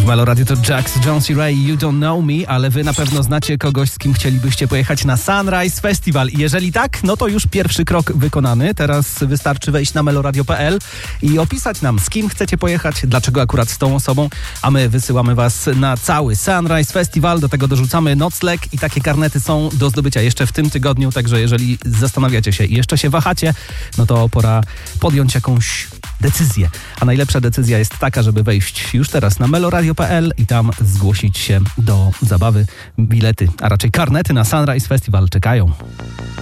W Melo Radio to Jax, Jones i Ray, You Don't Know Me, ale wy na pewno znacie kogoś, z kim chcielibyście pojechać na Sunrise Festival. I jeżeli tak, no to już pierwszy krok wykonany. Teraz wystarczy wejść na meloradio.pl i opisać nam, z kim chcecie pojechać, dlaczego akurat z tą osobą, a my wysyłamy was na cały Sunrise Festival. Do tego dorzucamy nocleg i takie karnety są do zdobycia jeszcze w tym tygodniu, także jeżeli zastanawiacie się i jeszcze się wahacie, no to pora podjąć jakąś decyzję. A najlepsza decyzja jest taka, żeby wejść już teraz na meloradio.pl i tam zgłosić się do zabawy. Bilety, a raczej karnety na Sunrise Festival czekają.